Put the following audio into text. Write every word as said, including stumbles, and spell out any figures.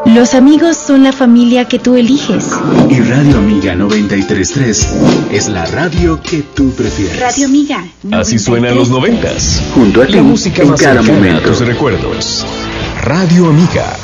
Los amigos son la familia que tú eliges. Y Radio Amiga noventa y tres punto tres es la radio que tú prefieres. Radio Amiga. Así suenan los noventas. Junto a ti, la música en más cada cercana momento. a tus recuerdos. Radio Amiga.